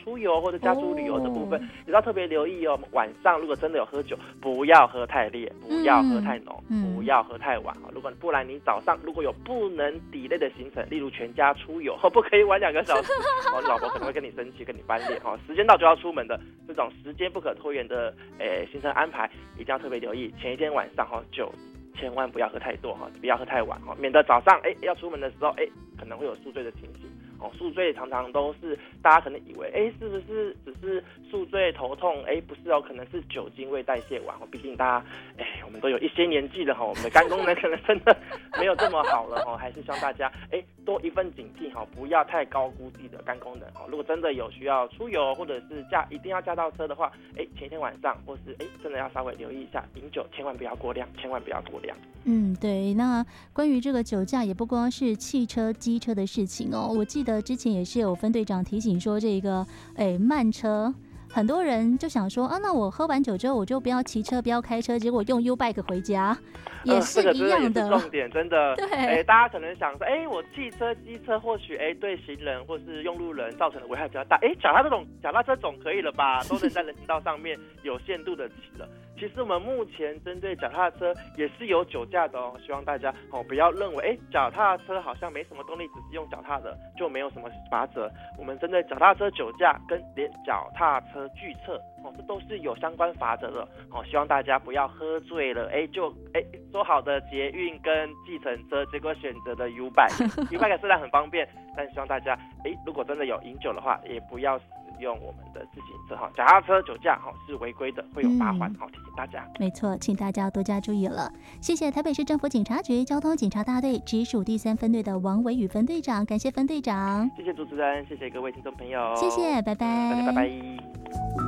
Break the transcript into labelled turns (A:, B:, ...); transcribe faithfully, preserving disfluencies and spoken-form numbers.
A: 出游或者家族旅游的部分，也要特别留意哦。晚上如果真的有喝酒，不要喝太烈，不要喝太浓，嗯、不要喝太晚。如果不然你早上如果有不能抵赖的行程，例如全家出游，不可以晚两个小时，哦，老婆可能会跟你生气，跟你翻脸。哦，时间到就要出门的这种时间不可拖延的诶行程安排，一定要特别留意。前一天晚上哈酒千万不要喝太多哈，不要喝太晚哈，免得早上哎要出门的时候哎可能会有宿醉的情形。哦，宿醉常常都是大家可能以为，哎，是不是只是宿醉头痛？哎，不是哦，可能是酒精未代谢完。毕竟大家，哎，我们都有一些年纪了哈，我们的肝功能可能真的没有这么好了哈，还是希望大家，哎，多一份警惕哈，不要太高估自己的肝功能哈。如果真的有需要出游或者是驾一定要驾到车的话，哎，前一天晚上或是哎，真的要稍微留意一下，饮酒千万不要过量，千万不要过量。
B: 嗯，对。那关于这个酒驾，也不光是汽车、机车的事情哦。我记得之前也是有分队长提醒说，这个哎慢车，很多人就想说啊，那我喝完酒之后我就不要骑车，不要开车，结果用 U bike 回家，也是一样的。
A: 呃这个、重点真的，
B: 对，
A: 哎，大家可能想说，哎，我汽车、机车或许哎对行人或是用路人造成的危害比较大，哎，脚踏这种脚踏车总可以了吧，都能在人行道上面有限度的骑了。其实我们目前针对脚踏车也是有酒驾的哦，希望大家哦不要认为哎脚踏车好像没什么动力，只是用脚踏的就没有什么罚则。我们针对脚踏车酒驾跟连脚踏车拒测哦，这都是有相关罚则的哦。希望大家不要喝醉了，哎就哎说好的捷运跟计程车，结果选择了 U bike。U bike 虽然很方便，但希望大家哎如果真的有饮酒的话，也不要用我们的自行车哈，脚踏车酒驾哈是违规的，会有罚款哈、嗯，提醒大家。
B: 没错，请大家多加注意了。谢谢台北市政府警察局交通警察大队直属第三分队的王维宇分队长，感谢分队长。
A: 谢谢主持人，谢谢各位听众朋友。
B: 谢谢，拜拜。
A: 大家拜拜。